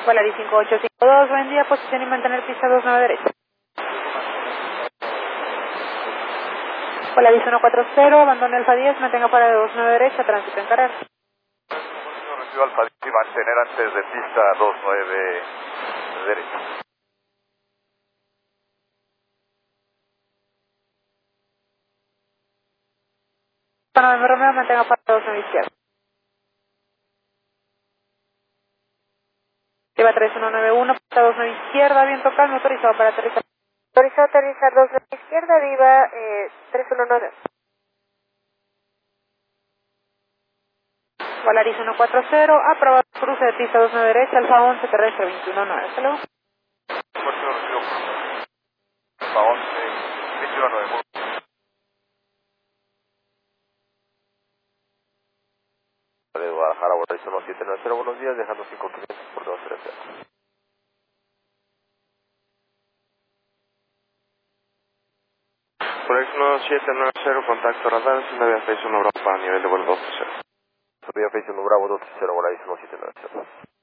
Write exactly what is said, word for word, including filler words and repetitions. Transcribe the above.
Volaris cinco ocho cinco dos, buen día, posición y mantener pista dos nueve derecha. Volaris uno cuatro cero, abandone Alfa diez, mantenga para dos nueve derecha, tránsito en carrera. Recibo Alfa diez y mantener antes de pista dos nueve derecha. Panamá Romeo, mantenga para dos nueve izquierda. Lleva tres uno nueve uno, pista dos nueve izquierda, viento calmo, autorizado para aterrizar. Autorizado a aterrizar dos nueve izquierda, viva eh, tres uno nueve. Volaris uno cuatro cero, aprobado cruce de pista dos nueve derecha, Alfa once, terrestre veintiuno nueve. Hasta luego. Puerto recibo Alfa once, veintiuno nueve. De Guadalajara, Volaris uno siete nueve cero, buenos días, dejando cinco quinientos por dos tres cero. Volaris uno siete nueve cero, contacto radar, es una vía seis uno Bravo para nivel de vuelo dos cero. Subida Face uno Bravo dos cero, Volaris uno siete nueve cero.